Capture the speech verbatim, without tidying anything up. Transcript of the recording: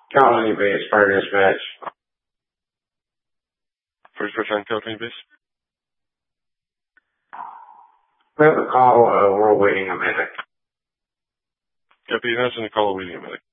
Call any base, fire dispatch. First person, call any base. We have a call, uh, we're awaiting a medic. Copy, that's in the call, waiting a medic.